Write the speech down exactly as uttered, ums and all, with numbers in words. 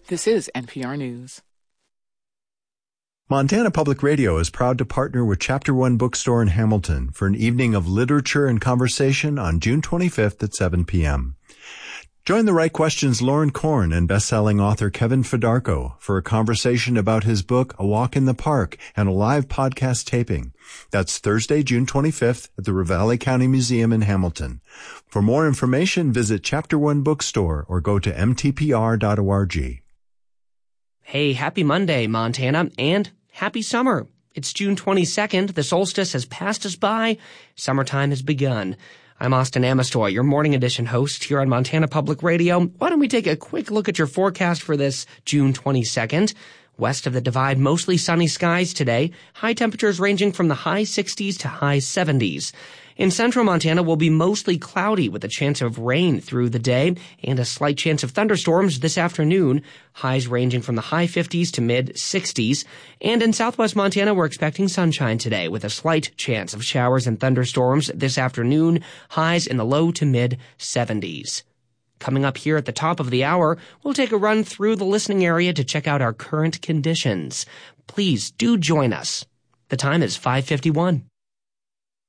This is N P R News. Montana Public Radio is proud to partner with Chapter One Bookstore in Hamilton for an evening of literature and conversation on June twenty-fifth at seven p.m. Join the Right Questions' Lauren Korn and best-selling author Kevin Fedarko for a conversation about his book, A Walk in the Park, and a live podcast taping. That's Thursday, June twenty-fifth at the Ravalli County Museum in Hamilton. For more information, visit Chapter One Bookstore or go to m t p r dot org. Hey, happy Monday, Montana, and happy summer. It's June twenty-second. The solstice has passed us by. Summertime has begun. I'm Austin Amestoy, your morning edition host here on Montana Public Radio. Why don't we take a quick look at your forecast for this June twenty-second? West of the Divide, mostly sunny skies today. High temperatures ranging from the high sixties to high seventies. In central Montana, will be mostly cloudy with a chance of rain through the day and a slight chance of thunderstorms this afternoon. Highs ranging from the high fifties to mid sixties. And in southwest Montana, we're expecting sunshine today with a slight chance of showers and thunderstorms this afternoon. Highs in the low to mid seventies. Coming up here at the top of the hour, we'll take a run through the listening area to check out our current conditions. Please do join us. The time is five fifty-one.